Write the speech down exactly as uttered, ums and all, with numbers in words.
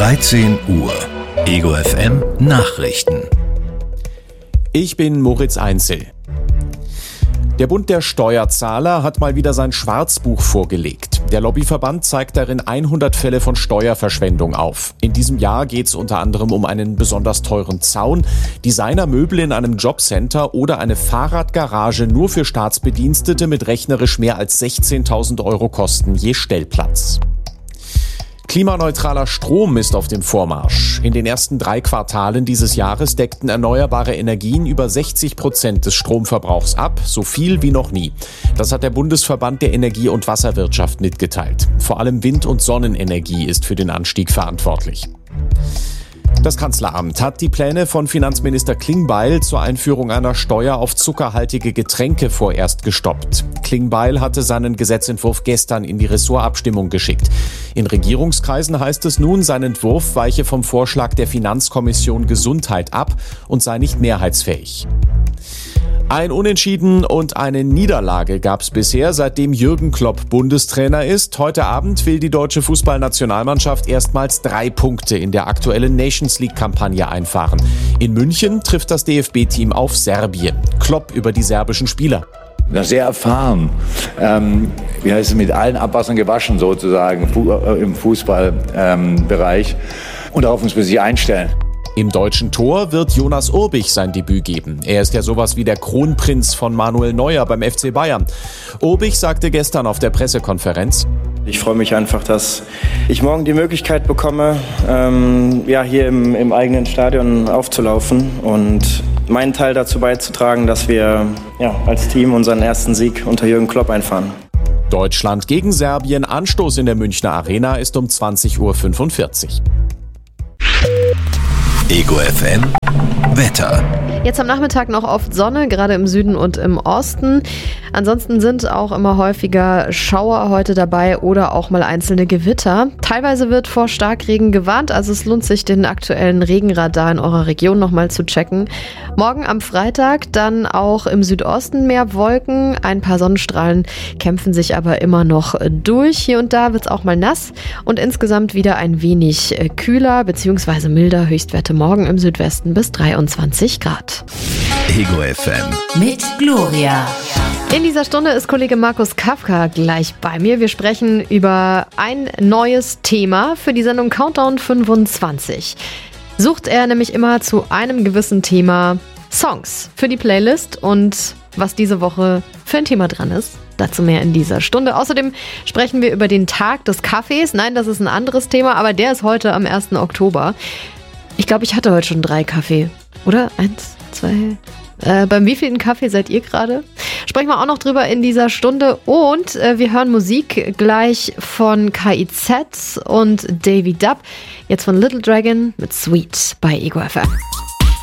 dreizehn Uhr. Ego F M Nachrichten. Ich bin Moritz Einzel. Der Bund der Steuerzahler hat mal wieder sein Schwarzbuch vorgelegt. Der Lobbyverband zeigt darin hundert Fälle von Steuerverschwendung auf. In diesem Jahr geht es unter anderem um einen besonders teuren Zaun, Designermöbel in einem Jobcenter oder eine Fahrradgarage nur für Staatsbedienstete mit rechnerisch mehr als sechzehntausend Euro Kosten je Stellplatz. Klimaneutraler Strom ist auf dem Vormarsch. In den ersten drei Quartalen dieses Jahres deckten erneuerbare Energien über sechzig Prozent des Stromverbrauchs ab, so viel wie noch nie. Das hat der Bundesverband der Energie- und Wasserwirtschaft mitgeteilt. Vor allem Wind- und Sonnenenergie ist für den Anstieg verantwortlich. Das Kanzleramt hat die Pläne von Finanzminister Klingbeil zur Einführung einer Steuer auf zuckerhaltige Getränke vorerst gestoppt. Klingbeil hatte seinen Gesetzentwurf gestern in die Ressortabstimmung geschickt. In Regierungskreisen heißt es nun, sein Entwurf weiche vom Vorschlag der Finanzkommission Gesundheit ab und sei nicht mehrheitsfähig. Ein Unentschieden und eine Niederlage gab es bisher, seitdem Jürgen Klopp Bundestrainer ist. Heute Abend will die deutsche Fußballnationalmannschaft erstmals drei Punkte in der aktuellen Nations League-Kampagne einfahren. In München trifft das D F B-Team auf Serbien. Klopp über die serbischen Spieler. Sehr erfahren, ähm, wie heißt es, mit allen Abwassern gewaschen sozusagen fu- äh, im Fußballbereich. Ähm, und darauf müssen wir sich einstellen. Im deutschen Tor wird Jonas Urbich sein Debüt geben. Er ist ja sowas wie der Kronprinz von Manuel Neuer beim F C Bayern. Urbich sagte gestern auf der Pressekonferenz: Ich freue mich einfach, dass ich morgen die Möglichkeit bekomme, ähm, ja, hier im, im eigenen Stadion aufzulaufen und meinen Teil dazu beizutragen, dass wir ja, als Team unseren ersten Sieg unter Jürgen Klopp einfahren. Deutschland gegen Serbien. Anstoß in der Münchner Arena ist um zwanzig Uhr fünfundvierzig. Ego F M Wetter. Jetzt am Nachmittag noch oft Sonne, gerade im Süden und im Osten. Ansonsten sind auch immer häufiger Schauer heute dabei oder auch mal einzelne Gewitter. Teilweise wird vor Starkregen gewarnt, also es lohnt sich, den aktuellen Regenradar in eurer Region nochmal zu checken. Morgen am Freitag dann auch im Südosten mehr Wolken. Ein paar Sonnenstrahlen kämpfen sich aber immer noch durch. Hier und da wird es auch mal nass und insgesamt wieder ein wenig kühler bzw. milder. Höchstwerte morgen im Südwesten bis dreiundzwanzig Grad. Ego F M mit Gloria. In dieser Stunde ist Kollege Markus Kafka gleich bei mir. Wir sprechen über ein neues Thema für die Sendung Countdown fünfundzwanzig. Sucht er nämlich immer zu einem gewissen Thema Songs für die Playlist und was diese Woche für ein Thema dran ist. Dazu mehr in dieser Stunde. Außerdem sprechen wir über den Tag des Kaffees. Nein, das ist ein anderes Thema, aber der ist heute am ersten Oktober. Ich glaube, ich hatte heute schon drei Kaffee. Oder? Eins, zwei... Äh, beim wievielten Kaffee seid ihr gerade? Sprechen wir auch noch drüber in dieser Stunde. Und äh, wir hören Musik gleich von K I Z und Davy Dub. Jetzt von Little Dragon mit Sweet bei Ego F M.